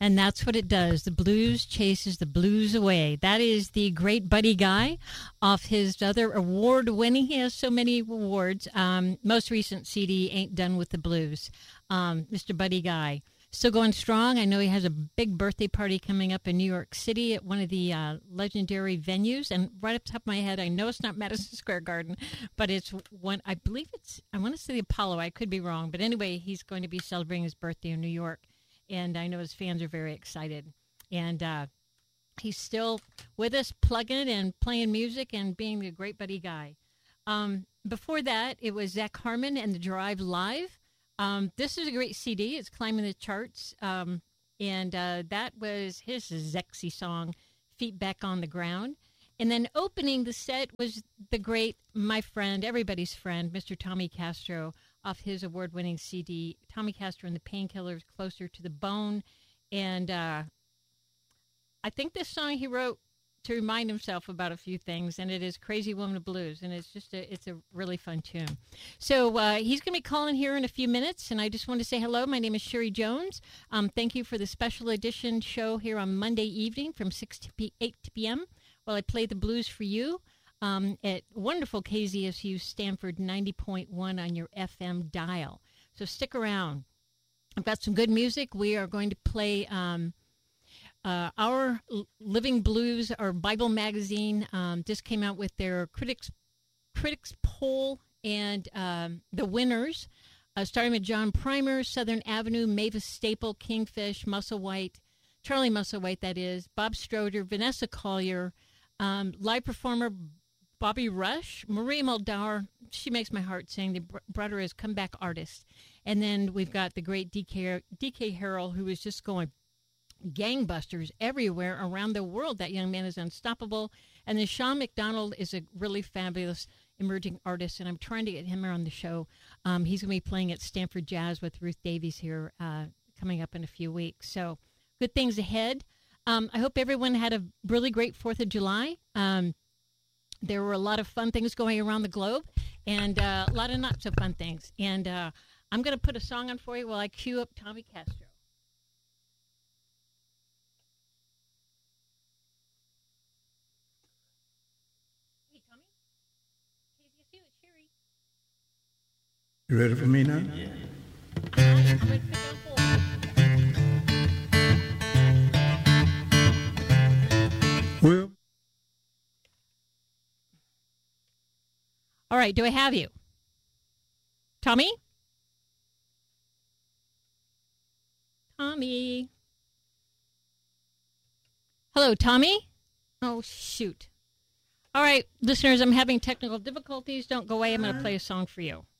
And that's what it does. The blues chases the blues away. That is the great Buddy Guy off his other award-winning. He has so many awards. Most recent CD, Ain't Done with the Blues. Mr. Buddy Guy. Still going strong. I know he has a big birthday party coming up in New York City at one of the legendary venues. And right up top of my head, I know it's not Madison Square Garden, but it's one, I believe I want to say the Apollo. I could be wrong. But anyway, he's going to be celebrating his birthday in New York. And I know his fans are very excited. And he's still with us, plugging and playing music and being a great Buddy Guy. Before that, it was Zach Harmon and the Drive Live. This is a great CD. It's climbing the charts. And that was his sexy song, Feet Back on the Ground. And then opening the set was the great, my friend, everybody's friend, Mr. Tommy Castro, off his award-winning CD, Tommy Castro and the Painkillers, Closer to the Bone. And I think this song he wrote to remind himself about a few things, and it is Crazy Woman of Blues, and it's a really fun tune. So he's going to be calling here in a few minutes, and I just want to say hello. My name is Sherry Jones. Thank you for the special edition show here on Monday evening from 6 to 8 p.m. while I play the blues for you. At wonderful KZSU Stanford 90.1 on your FM dial. So stick around. I've got some good music. We are going to play our Living Blues, our Bible magazine. Just came out with their critics poll and the winners, starting with John Primer, Southern Avenue, Mavis Staple, Kingfish, Musselwhite, Charlie Musselwhite, that is, Bob Stroder, Vanessa Collier, live performer Bobby Rush, Maria Muldaur, she makes my heart sing. They brought her as comeback artist. And then we've got the great DK Harrell, who is just going gangbusters everywhere around the world. That young man is unstoppable. And then Sean McDonald is a really fabulous emerging artist, and I'm trying to get him on the show. He's going to be playing at Stanford Jazz with Ruth Davies here coming up in a few weeks. So good things ahead. I hope everyone had a really great 4th of July. There were a lot of fun things going around the globe and a lot of not so fun things. And I'm going to put a song on for you while I cue up Tommy Castro. Hey, Tommy. KZSU, it's Sherry. You ready for me now? Yeah. I'm ready to pick up Well, all right, do I have you? Tommy? Tommy? Hello, Tommy? Oh, shoot. All right, listeners, I'm having technical difficulties. Don't go away. I'm going to play a song for you.